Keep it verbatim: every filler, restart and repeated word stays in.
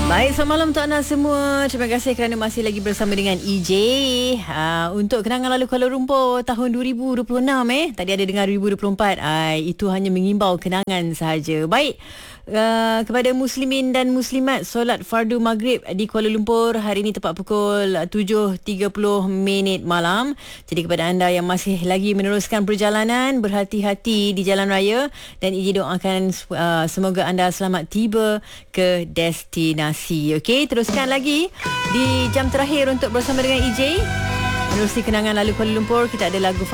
Baik, selamat malam untuk anda semua. Terima kasih kerana masih lagi bersama dengan E J. Uh, untuk kenangan lalu Kuala Lumpur tahun dua ribu dua puluh enam eh. Tadi ada dengar dua ribu dua puluh empat. Uh, itu hanya mengimbau kenangan sahaja. Baik. Uh, kepada muslimin dan muslimat, solat fardu maghrib di Kuala Lumpur hari ini tepat pukul tujuh tiga puluh minit malam. Jadi kepada anda yang masih lagi meneruskan perjalanan, berhati-hati di jalan raya dan E J doakan uh, semoga anda selamat tiba ke destinasi. Okey, teruskan lagi di jam terakhir untuk bersama dengan E J. Menerusi kenangan lalu Kuala Lumpur, kita ada lagu